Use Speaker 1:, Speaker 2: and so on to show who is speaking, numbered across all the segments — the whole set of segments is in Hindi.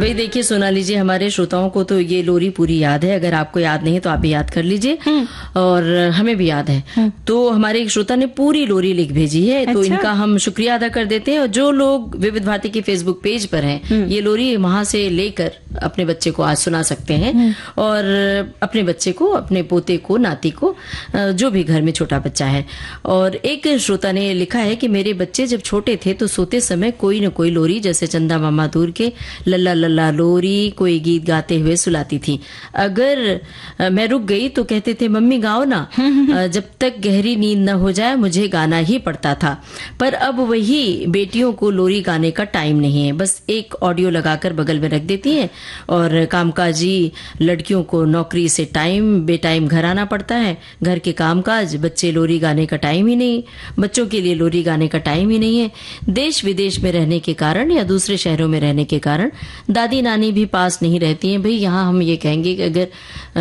Speaker 1: भाई देखिए सोनाली जी, हमारे श्रोताओं को तो ये लोरी पूरी याद है। अगर आपको याद नहीं तो आप भी याद कर लीजिए, और हमें भी याद है। तो हमारे एक श्रोता ने पूरी लोरी लिख भेजी है। तो इनका हम शुक्रिया अदा कर देते हैं। और जो लोग विविध भारती के फेसबुक पेज पर हैं, ये लोरी वहां से लेकर अपने बच्चे को आज सुना सकते हैं। और अपने बच्चे को, अपने पोते को, नाती को, जो भी घर में छोटा बच्चा है। और एक श्रोता ने लिखा है कि मेरे बच्चे जब छोटे थे तो सोते समय कोई न कोई लोरी, जैसे चंदा मामा दूर के लल्ला लल्ला लोरी, कोई गीत गाते हुए सुलाती थी। अगर मैं रुक गई तो कहते थे मम्मी गाओ ना। जब तक गहरी नींद न हो जाए मुझे गाना ही पड़ता था। पर अब वही बेटियों को लोरी गाने का टाइम नहीं है। बस एक ऑडियो लगाकर बगल में रख देती हैं। और कामकाजी लड़कियों को नौकरी से बेटाइम घर आना पड़ता है। घर के कामकाज, बच्चे, लोरी गाने का टाइम ही नहीं। बच्चों के लिए लोरी गाने का टाइम ही नहीं है। देश विदेश में रहने के कारण या दूसरे शहरों में रहने के कारण दादी नानी भी पास नहीं रहती हैं। भाई यहाँ हम ये कहेंगे कि अगर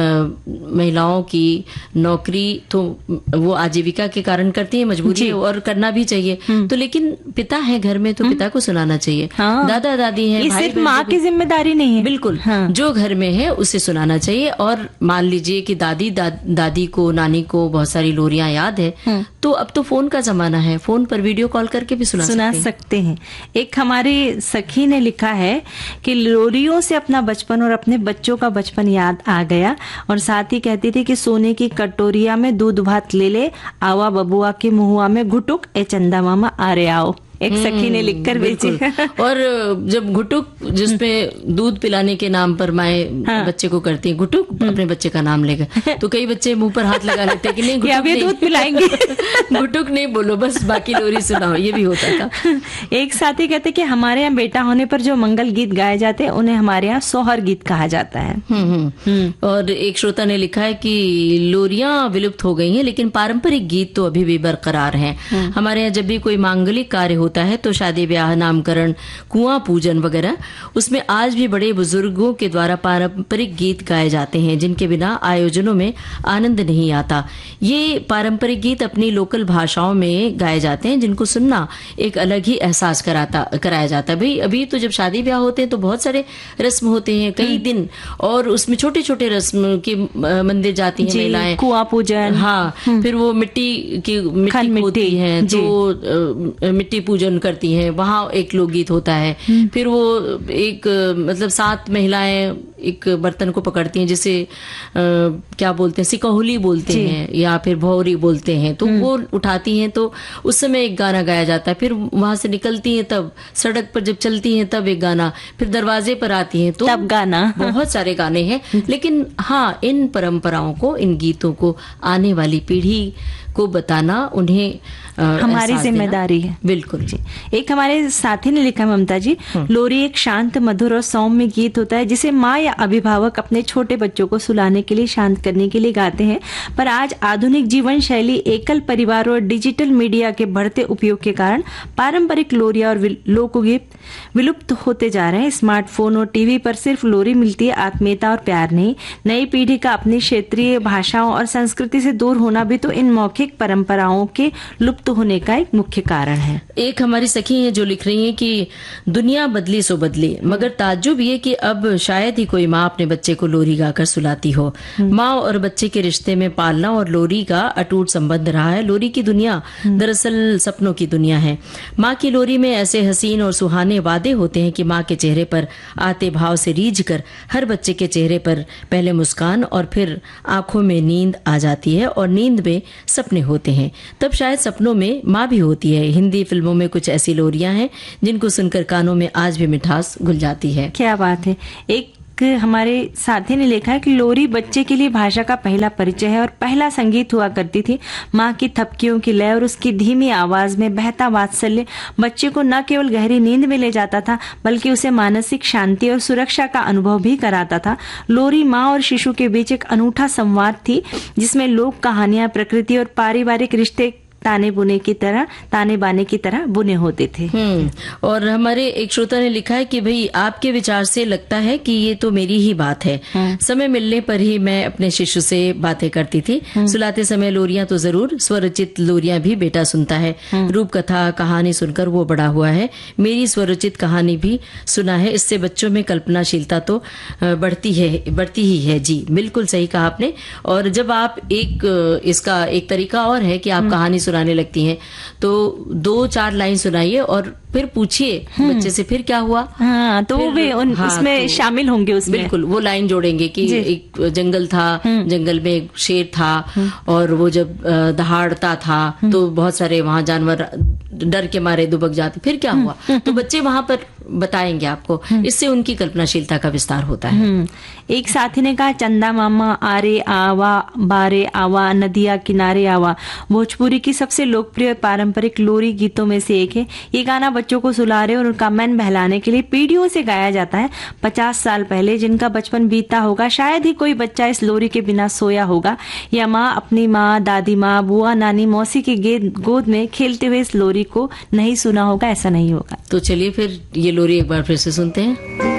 Speaker 1: महिलाओं की नौकरी तो वो आजीविका के कारण करती है, मजबूरी है, और करना भी चाहिए। तो लेकिन पिता है घर में तो पिता को सुनाना चाहिए। दादा दादी है,
Speaker 2: ये सिर्फ माँ की जिम्मेदारी नहीं है।
Speaker 1: बिल्कुल, जो घर में है उसे सुनाना चाहिए। और मान लीजिए कि दादी को, नानी को बहुत सारी लोरियां याद है, तो अब तो फोन का जमाना है, फोन पर वीडियो कॉल करके भी सुना
Speaker 2: सकते हैं। एक हमारी सखी ने लिखा है कि लोरियों से अपना बचपन और अपने बच्चों का बचपन याद आ गया। और साथ ही कहती थी कि सोने की कटोरिया में दूध भात ले ले, आवा बबुआ के मुहुआ में घुटुक, ए चंदा मामा आरे आओ। एक सखी ने लिखकर भेजी।
Speaker 1: और जब घुटुक, जिसमें दूध पिलाने के नाम पर माए बच्चे को करती है घुटुक, अपने बच्चे का नाम लेकर, तो कई बच्चे मुंह पर हाथ लगा लेते हैं कि नहीं घुटुक नहीं,
Speaker 2: दूध पिलाएंगे।
Speaker 1: घुटुक नहीं बोलो, बस बाकी लोरी सुनाओ। ये भी होता था।
Speaker 2: एक साथी कहते कि हमारे यहाँ बेटा होने पर जो मंगल गीत गाए जाते हैं उन्हें हमारे यहाँ सोहर गीत कहा जाता है।
Speaker 1: और एक श्रोता ने लिखा है कि लोरियां विलुप्त हो गई हैं, लेकिन पारंपरिक गीत तो अभी भी बरकरार हैं। हमारे यहाँ जब भी कोई मांगलिक कार्य होता है, तो शादी ब्याह, नामकरण, कुआं पूजन वगैरह, उसमें आज भी बड़े बुजुर्गों के द्वारा पारंपरिक गीत गाए जाते हैं, जिनके बिना आयोजनों में आनंद नहीं आता। ये पारंपरिक गीत अपनी लोकल भाषाओं में गाए जाते हैं, जिनको सुनना एक अलग ही एहसास कराया जाता है। भाई अभी तो जब शादी ब्याह होते हैं तो बहुत सारे रस्म होते हैं, कई दिन, और उसमें छोटे छोटे रस्म के मंदिर जाती हैं महिलाएं,
Speaker 2: कुआं पूजन,
Speaker 1: हाँ, फिर वो मिट्टी होती है तो मिट्टी पूजन करती हैं, वहां एक लोकगीत होता है। फिर वो एक मतलब 7 महिलाएं एक बर्तन को पकड़ती हैं, जिसे क्या बोलते हैं, सिकहुली बोलते हैं या फिर भौरी बोलते हैं, तो वो उठाती हैं, तो उस समय एक गाना गाया जाता है। फिर वहां से निकलती हैं, तब सड़क पर जब चलती हैं तब एक गाना, फिर दरवाजे पर आती हैं तो
Speaker 2: तब गाना।
Speaker 1: बहुत सारे गाने हैं। लेकिन हाँ, इन परंपराओं को, इन गीतों को आने वाली पीढ़ी को बताना उन्हें
Speaker 2: हमारी जिम्मेदारी है।
Speaker 1: बिल्कुल
Speaker 2: जी। एक हमारे साथी ने लिखा, ममता जी, लोरी एक शांत, मधुर और सौम्य गीत होता है जिसे माँ या अभिभावक अपने छोटे बच्चों को सुलाने के लिए, शांत करने के लिए गाते हैं। पर आज आधुनिक जीवन शैली, एकल परिवार और डिजिटल मीडिया के बढ़ते उपयोग के कारण पारंपरिक लोरिया और लोकगीत विलुप्त होते जा रहे हैं। स्मार्टफोन और टीवी पर सिर्फ लोरी मिलती है, आत्मीयता और प्यार नहीं। नई पीढ़ी का अपनी क्षेत्रीय भाषाओं और संस्कृति से दूर होना भी तो इन मौखिक परंपराओं के लुप्त होने का एक मुख्य कारण है।
Speaker 1: एक हमारी सखी है जो लिख रही है कि दुनिया बदली सो बदली, मगर ताज्जुब ये कि अब शायद ही कोई माँ अपने बच्चे को लोरी गाकर सुलाती हो। माँ और बच्चे के रिश्ते में पालना और लोरी का अटूट संबंध रहा है। लोरी की दुनिया दरअसल सपनों की दुनिया है। माँ की लोरी में ऐसे हसीन और सुहाने वादे होते हैं कि माँ के चेहरे पर आते भाव से रीझ कर हर बच्चे के चेहरे पर पहले मुस्कान और फिर आंखों में नींद आ जाती है, और नींद में सपने होते हैं। तब शायद सपनों में माँ भी होती है। हिंदी फिल्मों में कुछ ऐसी लोरियां हैं जिनको सुनकर कानों में आज भी मिठास घुल जाती है।
Speaker 2: क्या बात है। एक हमारे साथी ने लिखा है कि लोरी बच्चे के लिए भाषा का पहला परिचय है और पहला संगीत हुआ करती थी। माँ की थपकियों की लय और उसकी धीमी आवाज में बहता वात्सल्य बच्चे को न केवल गहरी नींद में ले जाता था, बल्कि उसे मानसिक शांति और सुरक्षा का अनुभव भी कराता था। लोरी माँ और शिशु के बीच एक अनूठा संवाद थी, जिसमें लोक कहानियां, प्रकृति और पारिवारिक रिश्ते ताने बाने की तरह बुने होते थे।
Speaker 1: और हमारे एक श्रोता ने लिखा है कि भाई आपके विचार से लगता है कि ये तो मेरी ही बात है। समय मिलने पर ही मैं अपने शिशु से बातें करती थी। सुलाते समय लोरियां तो जरूर, स्वरचित लोरियां भी बेटा सुनता है। रूप कथा कहानी सुनकर वो बड़ा हुआ है। मेरी स्वरचित कहानी भी सुना है। इससे बच्चों में कल्पनाशीलता तो बढ़ती ही है। जी बिल्कुल सही कहा आपने। और जब आप इसका एक तरीका और है कि आप कहानी सुनाने लगती हैं तो 2-4 लाइन सुनाइए और फिर पूछिए बच्चे से फिर क्या हुआ।
Speaker 2: हाँ, तो वो भी इसमें तो शामिल होंगे उसमें।
Speaker 1: बिल्कुल, वो लाइन जोड़ेंगे कि एक जंगल था, जंगल में एक शेर था और वो जब दहाड़ता था तो बहुत सारे वहां जानवर डर के मारे दुबक जाते, फिर क्या हुआ। तो बच्चे वहां पर बताएंगे आपको। इससे उनकी कल्पनाशीलता का विस्तार होता है।
Speaker 2: एक साथी ने कहा, चंदा मामा आरे आवा बारे आवा नदिया किनारे आवा भोजपुरी की सबसे लोकप्रिय पारंपरिक लोरी गीतों में से एक है। ये गाना बच्चों को सुलाने और उनका मन बहलाने के लिए पीढ़ियों से गाया जाता है। 50 साल पहले जिनका बचपन बीता होगा, शायद ही कोई बच्चा इस लोरी के बिना सोया होगा, या माँ अपनी माँ, दादी माँ, बुआ, नानी, मौसी की गोद में खेलते हुए इस लोरी को नहीं सुना होगा। ऐसा नहीं होगा।
Speaker 1: तो चलिए फिर ये लोरी एक बार फिर से सुनते हैं।